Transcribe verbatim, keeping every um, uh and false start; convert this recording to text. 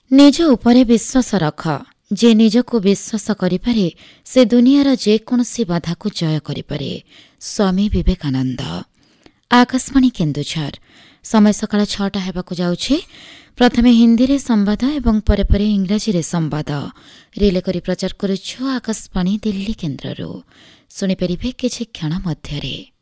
ନିଜ ଉପରେ ବିଶ୍ୱାସ ରଖ। ଯେ ନିଜକୁ ବିଶ୍ୱାସ କରିପାରେ ସେ ଦୁନିଆର ଯେକୌଣସି ବାଧାକୁ ଜୟ କରିପାରେ। ସ୍ୱାମୀ ବିବେକାନନ୍ଦ। ଆକାଶବାଣୀ କେନ୍ଦୁଝର। ସମୟ ସକାଳ ଛଅଟା ହେବାକୁ ଯାଉଛି। ପ୍ରଥମେ ହିନ୍ଦୀରେ ସମ୍ବାଦ ଏବଂ ପରେ ପରେ ଇଂରାଜୀରେ ସମ୍ବାଦ ରିଲେ କରି ପ୍ରଚାର କରୁଛୁ ଆକାଶବାଣୀ ଦିଲ୍ଲୀ କେନ୍ଦ୍ରରୁ। ଶୁଣିପାରିବେ କିଛି କ୍ଷଣ ମଧ୍ୟରେ।